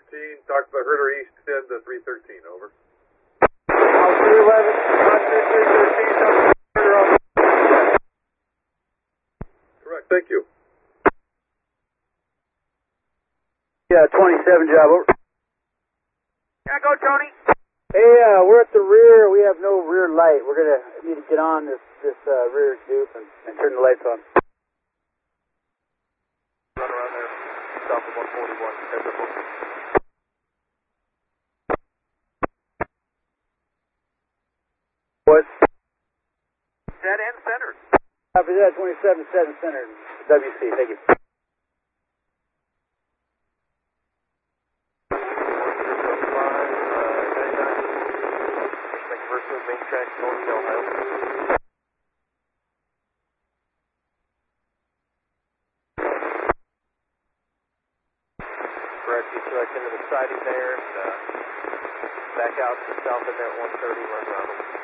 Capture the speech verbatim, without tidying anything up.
thirteen, talk about Herder East, ten to three thirteen, over. Oh, three eleven, three thirteen, Herder on. Correct, thank you. Yeah, twenty-seven job, over. Yeah, go, Tony. Hey, uh, we're at the rear. We have no rear light. We're gonna need to get on this this uh, rear tube and, and turn the lights on. Run around there, south of one forty-one. What? Dead end center. Copy that, twenty-seven seven center, W C, thank you. Main track, North Ohio. Correct, you select into the siding there, and uh, back out to the south end there at one thirty, run around.